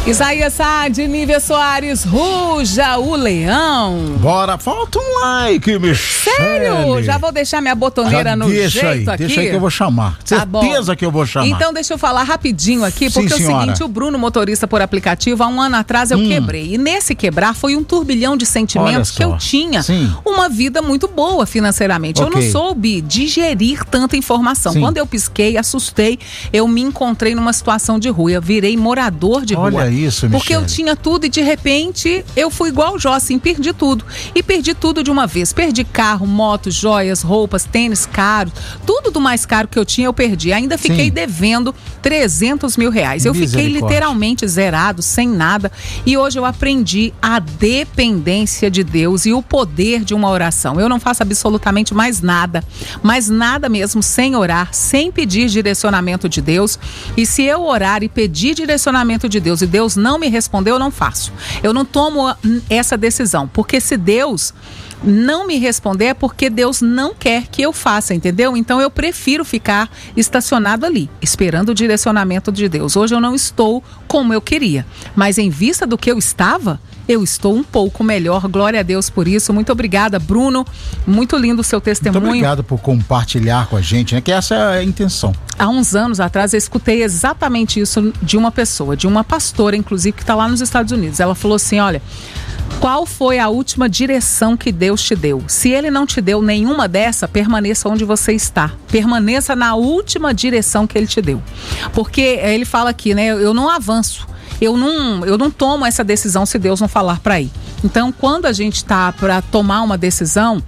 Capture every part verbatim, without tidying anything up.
Isaías Saad, Nívia Soares, Ruja o Leão. Bora, falta um like, Michele. Sério? Já vou deixar minha botoneira Já no deixa jeito aí, aqui. Deixa aí que eu vou chamar. Tá bom. Certeza que eu vou chamar. Então deixa eu falar rapidinho aqui, porque Sim, é o senhora. seguinte, o Bruno, motorista por aplicativo, há um ano atrás eu Hum. quebrei. E nesse quebrar foi um turbilhão de sentimentos Olha que eu só. tinha Sim. uma vida muito boa financeiramente. Eu Ok. não soube digerir tanta informação. Sim. Quando eu pisquei, assustei, eu me encontrei numa situação de rua. Eu virei morador de Olha rua. isso, Porque eu Michele. tinha tudo e de repente eu fui igual o Jó, assim, perdi tudo. E perdi tudo de uma vez. Perdi carro, moto, joias, roupas, tênis caros. Tudo do mais caro que eu tinha eu perdi. Ainda fiquei Sim. devendo trezentos mil reais. Eu fiquei Misericórdia. literalmente zerado, sem nada. E hoje eu aprendi a dependência de Deus e o poder de uma oração. Eu não faço absolutamente mais nada. Mais nada mesmo sem orar, sem pedir direcionamento de Deus. E se eu orar e pedir direcionamento de Deus e Deus não me responder, eu não faço. Eu não tomo essa decisão. Porque se Deus não me responder é porque Deus não quer que eu faça, entendeu? Então eu prefiro ficar estacionado ali, esperando o direcionamento de Deus. Hoje eu não estou como eu queria, mas em vista do que eu estava, eu estou um pouco melhor. Glória a Deus por isso. Muito obrigada, Bruno. Muito lindo o seu testemunho. Muito obrigado por compartilhar com a gente, né? Que essa é a intenção. Há uns anos atrás eu escutei exatamente isso de uma pessoa, de uma pastora, inclusive, que está lá nos Estados Unidos. Ela falou assim, olha, qual foi a última direção que Deus te deu? Se Ele não te deu nenhuma dessa, permaneça onde você está. Permaneça na última direção que Ele te deu. Porque ele fala aqui, né? Eu não avanço. Eu não, eu não tomo essa decisão se Deus não falar para ir. Então, quando a gente está para tomar uma decisão,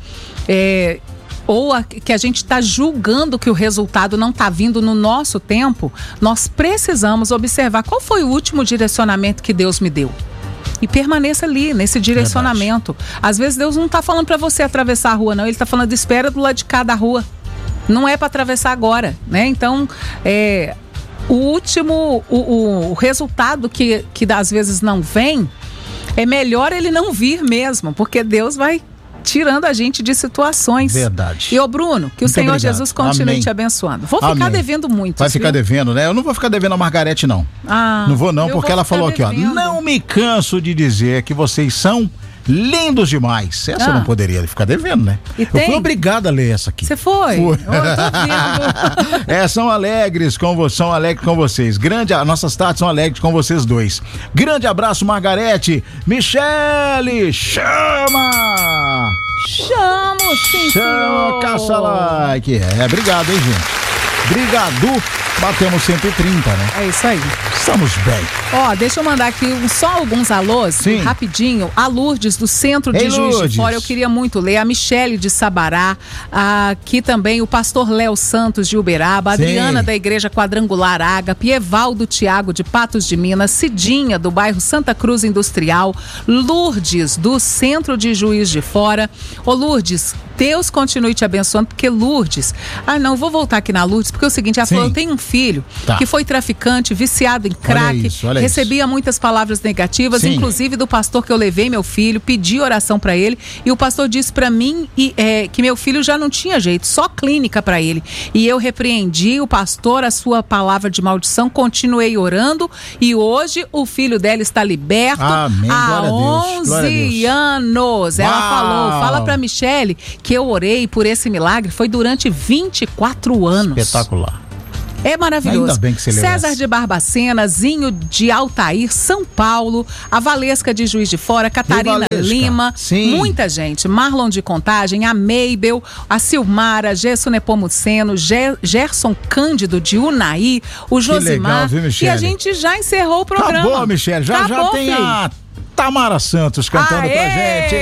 é, ou a, que a gente está julgando que o resultado não está vindo no nosso tempo, nós precisamos observar qual foi o último direcionamento que Deus me deu. E permaneça ali, nesse direcionamento. Verdade. Às vezes Deus não está falando para você atravessar a rua, não. Ele está falando, espera do lado de cá da rua. Não é para atravessar agora, né? Então, é... O último, o, o resultado que, que às vezes não vem, é melhor ele não vir mesmo, porque Deus vai tirando a gente de situações. Verdade. E ô Bruno, que o Muito Senhor obrigado. Jesus continue Amém. te abençoando. Vou ficar Amém. devendo muito. Vai ficar viu? devendo, né? Eu não vou ficar devendo a Margarete, não. Ah, não vou não, eu porque vou ela ficar falou aqui, ó. devendo. Não me canso de dizer que vocês são lindos demais. Essa Ah. eu não poderia ficar devendo, né? E eu tem? fui obrigado a ler essa aqui. Você foi? Fui. Oh, eu tô vendo. É, são alegres com vocês, são alegres com vocês. Grande, a- nossas tardes são alegres com vocês dois. Grande abraço, Margarete. Michele, chama! Chamo, sim, Chama, senhor. caça like. É, obrigado, hein, gente? Obrigado. Batemos cento e trinta, né? É isso aí. Estamos bem. Ó, deixa eu mandar aqui um- só alguns alôs, Sim. rapidinho. A Lourdes, do Centro de Ei, Juiz de Lourdes. Fora, eu queria muito ler. A Michele de Sabará, aqui também o pastor Léo Santos de Uberaba, a Sim. Adriana da Igreja Quadrangular Ágape, Evaldo Tiago de Patos de Minas, Cidinha do bairro Santa Cruz Industrial, Lourdes do Centro de Juiz de Fora. Ô Lourdes, Deus continue te abençoando, porque Lourdes... Ah, não, vou voltar aqui na Lourdes, porque é o seguinte, ela Sim. falou, eu tenho um filho Tá. que foi traficante, viciado em crack, isso, olha recebia muitas palavras negativas, Sim. inclusive do pastor que eu levei meu filho, pedi oração pra ele, e o pastor disse pra mim e, é, que meu filho já não tinha jeito, só clínica pra ele. E eu repreendi o pastor, a sua palavra de maldição, continuei orando, e hoje o filho dela está liberto. Amém. Há Glória a Deus. Glória a onze Deus. anos. Ela Uau. falou, fala pra Michele que eu orei por esse milagre, foi durante vinte e quatro anos. Espetacular. É maravilhoso. Ainda bem que você leu César essa. de Barbacena, Zinho de Altair, São Paulo, a Valesca de Juiz de Fora, Catarina Valesca. Lima, Sim. muita gente. Marlon de Contagem, a Meibel, a Silmara, Gesso Nepomuceno, Ge- Gerson Cândido de Unai, o Josimar. legal, viu, e Michele? a gente já encerrou o programa. Acabou, Michele. Já, já Acabou, tem filho. a Tamara Santos cantando Aê! pra gente.